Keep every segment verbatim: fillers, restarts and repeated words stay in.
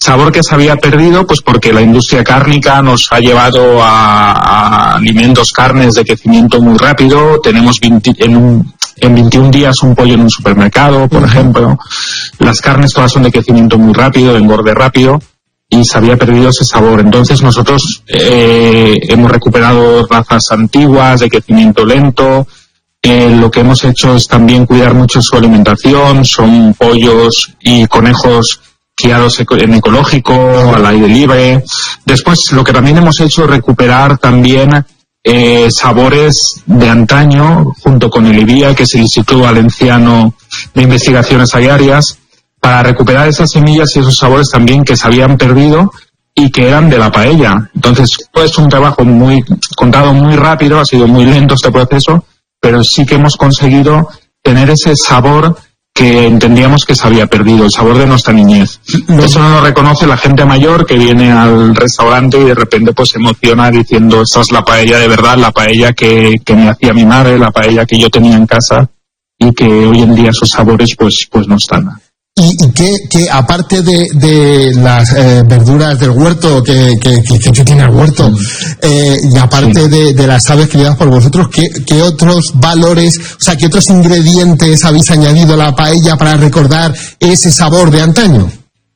sabor que se había perdido, pues porque la industria cárnica nos ha llevado a, a alimentos, carnes de crecimiento muy rápido. Tenemos veinte, en, un, en veintiún días un pollo en un supermercado, por uh-huh. ejemplo. Las carnes todas son de crecimiento muy rápido, de engorde rápido, y se había perdido ese sabor. Entonces nosotros eh, hemos recuperado razas antiguas de crecimiento lento. Eh, lo que hemos hecho es también cuidar mucho su alimentación. Son pollos y conejos criados en ecológico, al aire libre. Después, lo que también hemos hecho es recuperar también eh, sabores de antaño, junto con el I B I A, que es el Instituto Valenciano de Investigaciones Agrarias, para recuperar esas semillas y esos sabores también que se habían perdido y que eran de la paella. Entonces, es un trabajo muy contado muy rápido, ha sido muy lento este proceso, pero sí que hemos conseguido tener ese sabor que entendíamos que se había perdido, el sabor de nuestra niñez. No. Eso no lo reconoce la gente mayor que viene al restaurante y de repente pues se emociona diciendo, esta es la paella de verdad, la paella que, que me hacía mi madre, la paella que yo tenía en casa, y que hoy en día esos sabores pues, pues no están. Y, y que, que aparte de, de las eh, verduras del huerto que, que, que, que tiene el huerto, eh, y aparte sí. de, de las aves criadas por vosotros, ¿qué, ¿qué otros valores, o sea, qué otros ingredientes habéis añadido a la paella para recordar ese sabor de antaño?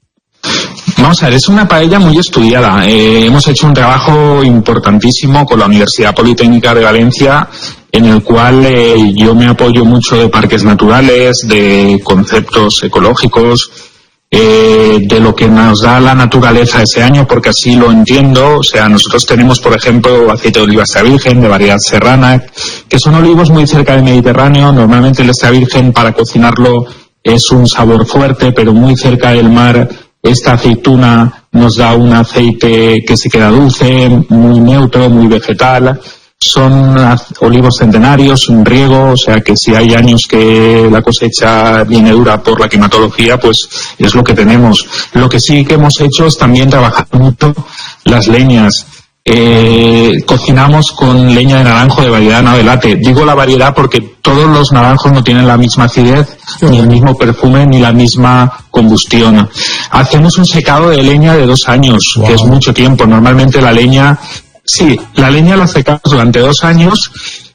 Vamos a ver, es una paella muy estudiada. Eh, hemos hecho un trabajo importantísimo con la Universidad Politécnica de Valencia, en el cual eh, yo me apoyo mucho de parques naturales, de conceptos ecológicos, eh, de lo que nos da la naturaleza ese año, porque así lo entiendo. O sea, nosotros tenemos, por ejemplo, aceite de oliva extra virgen, de variedad serrana, que son olivos muy cerca del Mediterráneo. Normalmente el extra virgen para cocinarlo es un sabor fuerte, pero muy cerca del mar. Esta aceituna nos da un aceite que se queda dulce, muy neutro, muy vegetal. Son olivos centenarios, un riego, o sea que si hay años que la cosecha viene dura por la climatología, pues es lo que tenemos. Lo que sí que hemos hecho es también trabajar mucho las leñas. Eh, cocinamos con leña de naranjo de variedad Navelate. Digo la variedad porque todos los naranjos no tienen la misma acidez, ni el mismo perfume, ni la misma combustión. Hacemos un secado de leña de dos años, wow. que es mucho tiempo. Normalmente la leña... Sí, la leña la secamos durante dos años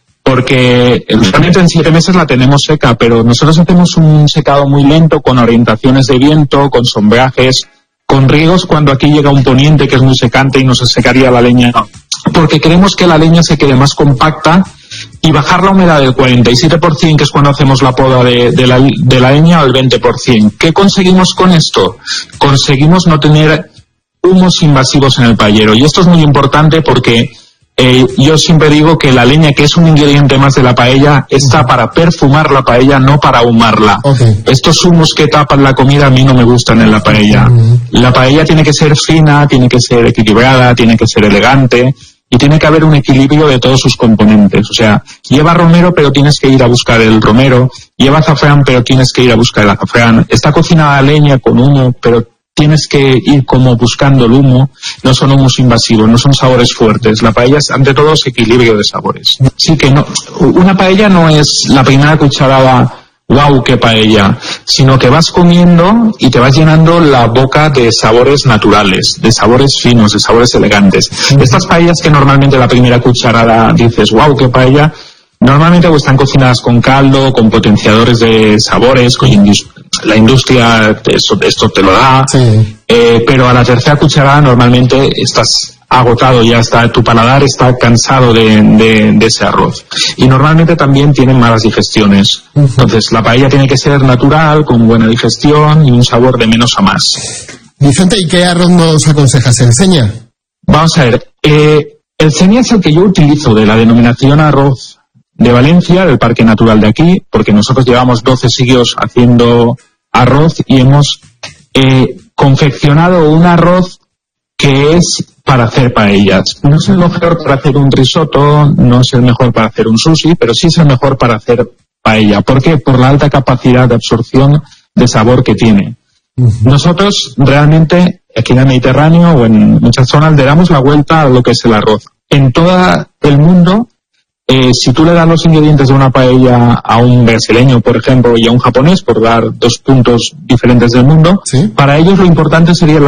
porque realmente en siete meses la tenemos seca, pero nosotros hacemos un secado muy lento con orientaciones de viento, con sombrajes, con riegos cuando aquí llega un poniente que es muy secante y no se secaría la leña, porque queremos que la leña se quede más compacta y bajar la humedad del cuarenta y siete por ciento, que es cuando hacemos la poda de, de, la, de la leña, al veinte por ciento. ¿Qué conseguimos con esto? Conseguimos no tener humos invasivos en el paellero, y esto es muy importante porque eh, yo siempre digo que la leña, que es un ingrediente más de la paella, está para perfumar la paella, no para ahumarla. Okay. Estos humos que tapan la comida a mí no me gustan en la paella. Uh-huh. La paella tiene que ser fina, tiene que ser equilibrada, tiene que ser elegante y tiene que haber un equilibrio de todos sus componentes. O sea, lleva romero pero tienes que ir a buscar el romero, lleva azafrán pero tienes que ir a buscar el azafrán, está cocinada a leña con humo pero tienes que ir como buscando el humo. No son humos invasivos, no son sabores fuertes. La paella es, ante todo, es equilibrio de sabores. Así que no, una paella no es la primera cucharada, wow, qué paella, sino que vas comiendo y te vas llenando la boca de sabores naturales, de sabores finos, de sabores elegantes. Estas paellas que normalmente la primera cucharada dices, wow, qué paella, normalmente pues están cocinadas con caldo, con potenciadores de sabores, con indus- la industria esto, esto te lo da, sí. eh, pero a la tercera cucharada normalmente estás agotado, ya está, tu paladar está cansado de, de, de ese arroz. Y normalmente también tienen malas digestiones. Uh-huh. Entonces la paella tiene que ser natural, con buena digestión y un sabor de menos a más. Vicente, ¿y qué arroz nos aconsejas? ¿El Ceña? Vamos a ver, eh, el Ceña es el que yo utilizo de la denominación arroz de Valencia, del Parque Natural de aquí, porque nosotros llevamos doce siglos haciendo arroz y hemos eh, confeccionado un arroz que es para hacer paellas. No es el mejor para hacer un risotto, no es el mejor para hacer un sushi, pero sí es el mejor para hacer paella. ¿Por qué? Por la alta capacidad de absorción de sabor que tiene. Uh-huh. Nosotros realmente aquí en el Mediterráneo o en muchas zonas le damos la vuelta a lo que es el arroz. En todo el mundo, Eh, si tú le das los ingredientes de una paella a un brasileño, por ejemplo, y a un japonés, por dar dos puntos diferentes del mundo, ¿sí? Para ellos lo importante sería la